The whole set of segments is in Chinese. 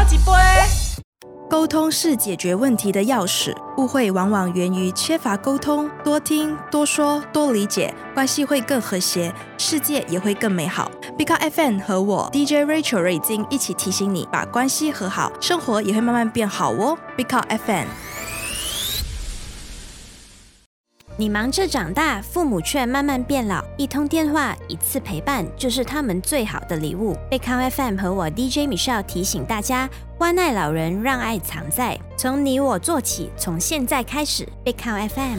一杯。 沟通是解决问题的钥匙，误会往往源于缺乏沟通。多听、多说、多理解，关系会更和谐，世界也会更美好。Big Up FM 和我 DJ Rachel 瑞金一起提醒你，把关系和好，生活也会慢慢变好哦。Big Up FM。 你忙着长大，父母却慢慢变老，一通电话，一次陪伴，就是他们最好的礼物。贝康 FM 和我 DJ Michelle 提醒大家，关爱老人，让爱藏在，从你我做起，从现在开始。贝康 FM。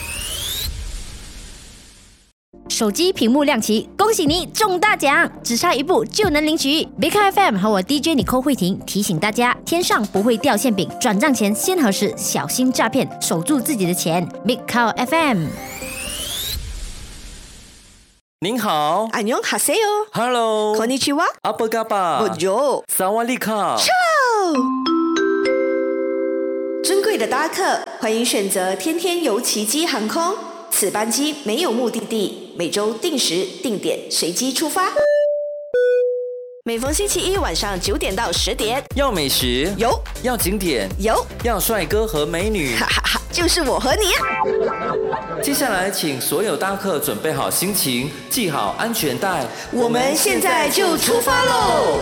手机屏幕亮起，恭喜你中大奖，只差一步就能领取。Big FM 和我 DJ Nicole 慧婷提醒大家，天上不会掉馅饼，转账前先核实，小心诈骗，守住自己的钱。Big FM。 您好， 안녕하세요。 Hello， konnichiwa。 apa kabar？ Bonjour。 사와디카。 尊贵的搭客，欢迎选择天天游奇迹航空。此班机没有目的地，每周定时定点随机出发。每逢星期一晚上9点到10点， 要美食有， 要景点有， 要帅哥和美女， 哈哈哈，就是我和你。 接下来请所有搭客准备好心情，系好安全带， 我们现在就出发喽！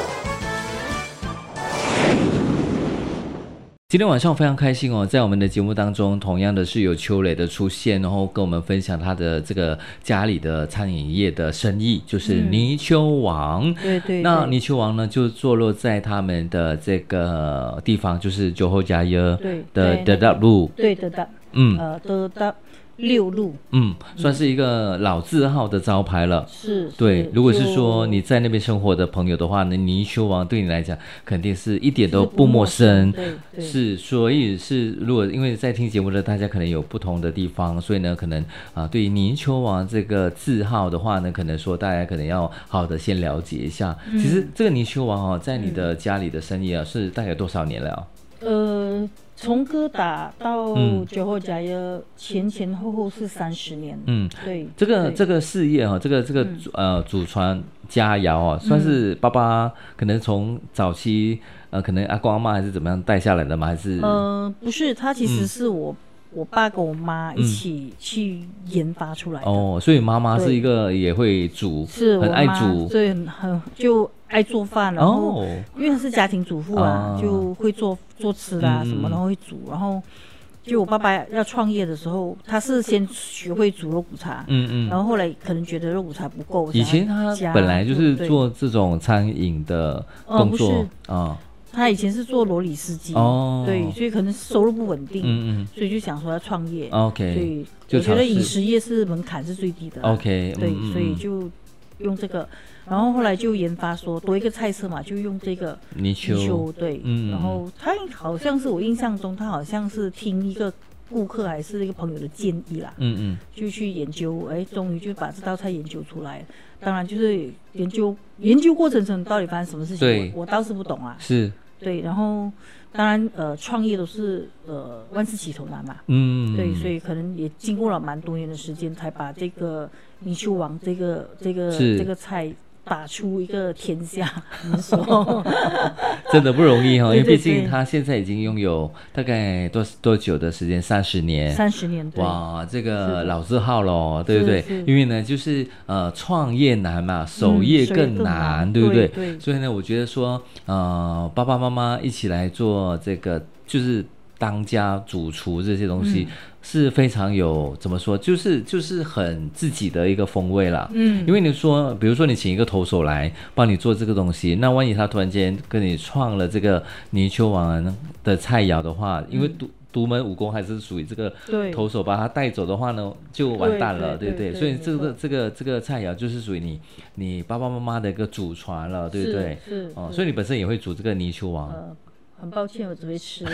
今天晚上非常开心哦，在我们的节目当中，同样的是有邱磊的出现，然后跟我们分享他的这个家里的餐饮业的生意，就是泥鳅王。 对。 那泥鳅王呢，就坐落在他们的这个地方，就是酒后加耶的德达路。 对的，德达6路， 算是一个老字号的招牌了。 是， 对。如果是说你在那边生活的朋友的话呢，泥鳅王对你来讲肯定是一点都不陌生。 对。 是，所以是如果因为在听节目的大家可能有不同的地方，所以呢可能对于泥鳅王这个字号的话呢，可能说大家可能要好的先了解一下。其实这个泥鳅王在你的家里的生意是大概多少年了？ 从哥打到酒后加耶前后是30年。对。 这个事业这个祖传佳肴算是爸爸可能从早期可能阿公阿嬷还是怎么样带下来的吗？还是不是，他其实是我爸跟我妈一起去研发出来的。 所以妈妈是一个也会煮， 是很爱煮， 对，很就爱做饭，然后因为她是家庭主妇就会做吃的什么，然后会煮，然后就我爸爸要创业的时候，他是先学会煮肉骨茶，然后后来可能觉得肉骨茶不够， 以前他本来就是做这种餐饮的工作他以前是做罗里司机，对，所以可能收入不稳定，所以就想说要创业。 OK， 所以我觉得饮食业是门槛是最低的。 OK， 对，所以就用这个，然后后来就研发说多一个菜色嘛，就用这个泥鳅， 对，然后他好像是我印象中，他好像是听一个顾客还是一个朋友的建议啦，就去研究，终于就把这道菜研究出来。当然就是研究过程中到底发生什么事情，我倒是不懂啊。 是。 对，然后当然创业都是万事起头难嘛，对，所以可能也经过了蛮多年的时间，才把这个泥鳅王这个菜打出一个天下，你说真的不容易因为毕竟他现在已经拥有大概多久的时间？30年。30 年，对。 哇，这个老字号咯，对不对？因为呢，就是创业难嘛，守业更难，对不对？对。所以呢，我觉得说，爸爸妈妈一起来做这个，就是当家主厨这些东西。是非常有怎么说，就是很自己的一个风味啦。因为你说，比如说你请一个投手来帮你做这个东西，那万一他突然间跟你创了这个泥鳅王的菜肴的话，因为独门武功还是属于这个投手把他带走的话呢，就完蛋了，对不对？所以这个菜肴就是属于你爸爸妈妈的一个祖传了，对不对？是。所以你本身也会煮这个泥鳅王。 很抱歉，我只会吃。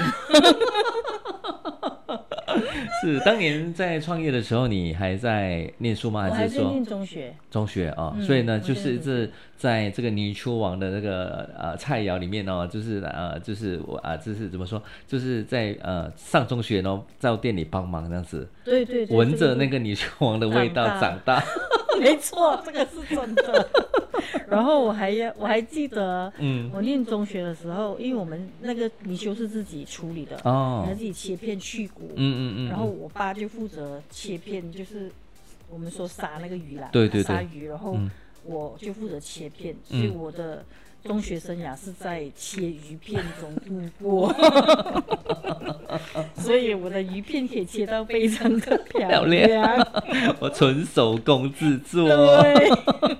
是当年在创业的时候，你还在念书吗？还是说我还在念中学所以呢，就是在这个泥鳅王的那个菜肴里面就是我就是怎么说，就是在上中学在店里帮忙这样子， 对， 闻着那个泥鳅王的味道长大。 没错，这个是真的。 然后我还记得，我念中学的时候，因为我们那个泥鳅是自己处理的，哦，自己切片去骨，然后我爸就负责切片，就是我们说杀那个鱼啦， 对对对， 杀鱼，然后我就负责切片，所以我的中学生涯是在切鱼片中度过，所以我的鱼片可以切到非常的漂亮。 我纯手工制作， 对，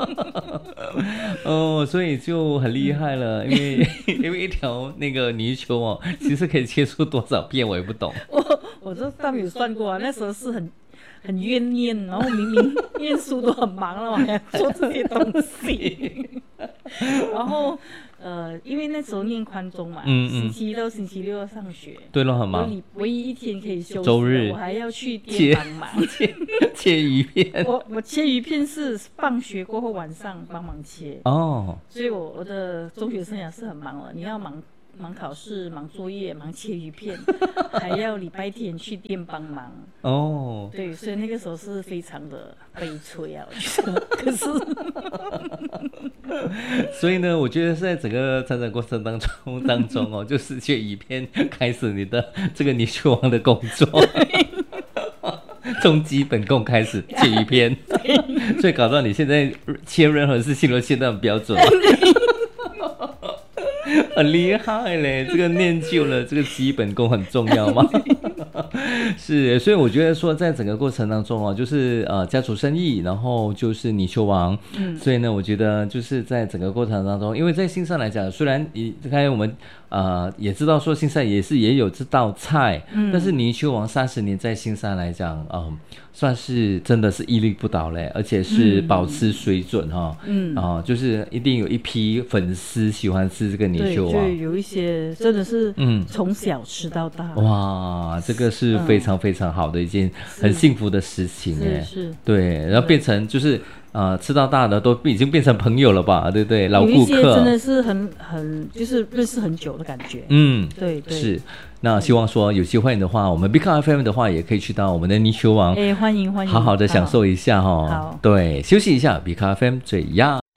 哦，所以就很厉害了，因为一条那个泥鳅哦，其实可以切出多少片，我也不懂。 我这倒没有算过啊，那时候是很怨念，然后明明念书都很忙了，我还要做这些东西。然后因为那时候念宽中嘛，星期一到星期六要上学， 对咯，很忙。 你唯一一天可以休息， 周日我还要去店帮忙切鱼片。 我切鱼片是放学过后晚上帮忙切哦，所以我的中学生涯是很忙了，你要忙考试，忙作业，忙切鱼片，还要礼拜天去店帮忙。哦，对，所以那个时候是非常的悲催啊，我觉得。可是， 所以呢，我觉得在整个成长过程当中哦，就是切鱼片开始你的这个泥鳅王的工作。从基本功开始切鱼片，所以搞到你现在切任何事情都切得很标准。很厉害嘞，这个练就了这个基本功很重要吗？是，所以我觉得说，在整个过程当中哦，就是家族生意，然后就是泥鳅王，所以呢，我觉得就是在整个过程当中，因为在新山来讲，虽然刚才我们也知道说新山也有这道菜，但是泥鳅王30年在新山来讲，算是真的是屹立不倒嘞，而且是保持水准哈，就是一定有一批粉丝喜欢吃这个泥鳅王， 对，有一些真的是从小吃到大， 哇，这个是非常非常好的一件很幸福的事情哎，是，对，然后变成就是吃到大的都已经变成朋友了吧，对不对？老顾客，有一些真的是很就是认识很久的感觉，对， 是。那希望说有机会的话，我们 Big FM 的话也可以去到我们的泥鳅王， 欢迎， 好好的享受一下哈。好，对，休息一下 ，Big FM 最样。